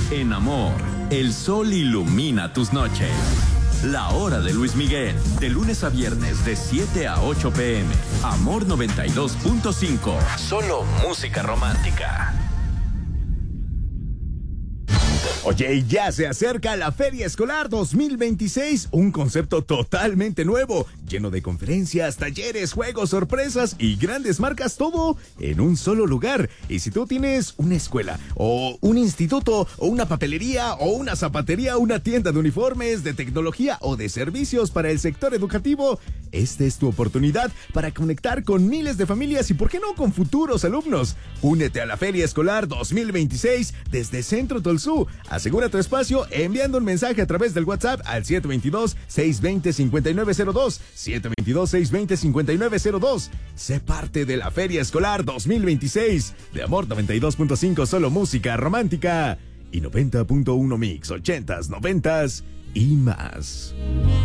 En Amor, el sol ilumina tus noches. La hora de Luis Miguel, de lunes a viernes de 7 a 8 p.m. Amor 92.5. Solo música romántica. Oye, ya se acerca la Feria Escolar 2026, un concepto totalmente nuevo, lleno de conferencias, talleres, juegos, sorpresas y grandes marcas, todo en un solo lugar. Y si tú tienes una escuela, o un instituto, o una papelería, o una zapatería, una tienda de uniformes, de tecnología o de servicios para el sector educativo, esta es tu oportunidad para conectar con miles de familias y, ¿por qué no, con futuros alumnos? Únete a la Feria Escolar 2026 desde Centro Tolsú. Asegura tu espacio enviando un mensaje a través del WhatsApp al 722-620-5902. 722-620-5902. Sé parte de la Feria Escolar 2026 de Amor 92.5, solo música romántica, y 90.1 mix, 80s, 90s y más.